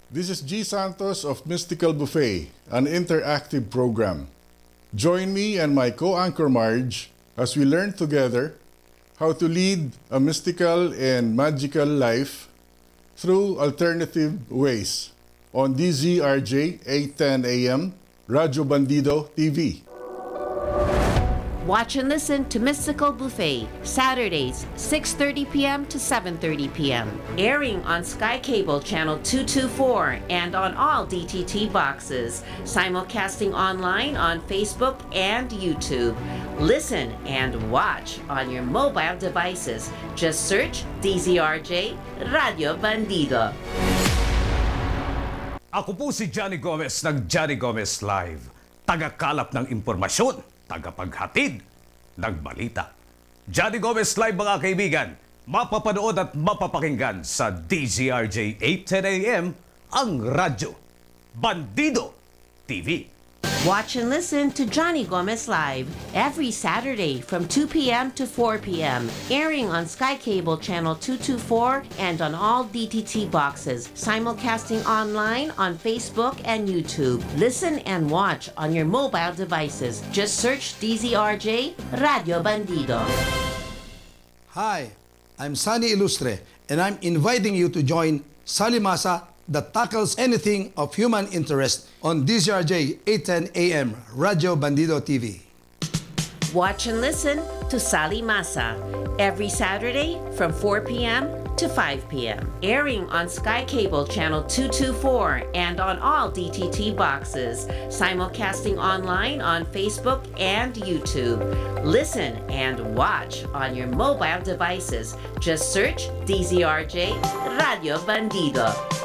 This is G. Santos of Mystical Buffet, an interactive program. Join me and my co-anchor Marge as we learn together how to lead a mystical and magical life through alternative ways on DZRJ 8:10 AM, Radyo Bandido TV. Watch and listen to Mystical Buffet, Saturdays, 6:30 p.m. to 7:30 p.m. Airing on Sky Cable Channel 224 and on all DTT boxes. Simulcasting online on Facebook and YouTube. Listen and watch on your mobile devices. Just search DZRJ Radio Bandido. Ako po si Johnny Gomez ng Johnny Gomez Live. Tagakalap ng impormasyon, tagapaghatid ng balita. Johnny Gomez Live mga kaibigan, mapapanood at mapapakinggan sa DZRJ 8:10 AM ang Radyo Bandido TV. Watch and listen to Johnny Gomez Live every Saturday from 2 p.m. to 4 p.m. Airing on Sky Cable Channel 224 and on all DTT boxes. Simulcasting online on Facebook and YouTube. Listen and watch on your mobile devices. Just search DZRJ Radio Bandido. Hi, I'm Sunny Ilustre and I'm inviting you to join Salimasa that tackles anything of human interest on DZRJ 8:10 AM Radio Bandido TV. Watch and listen to Sali Masa every Saturday from 4 p.m. to 5 p.m. Airing on Sky Cable Channel 224 and on all DTT boxes. Simulcasting online on Facebook and YouTube. Listen and watch on your mobile devices. Just search DZRJ Radio Bandido.